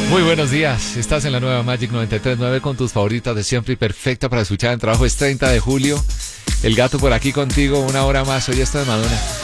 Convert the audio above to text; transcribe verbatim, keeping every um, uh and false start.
Muy buenos días, estás en la nueva Magic noventa y tres punto nueve con tus favoritas de siempre y perfecta para escuchar en trabajo. Es treinta de julio, el gato por aquí contigo, una hora más. Hoy esto de Madonna.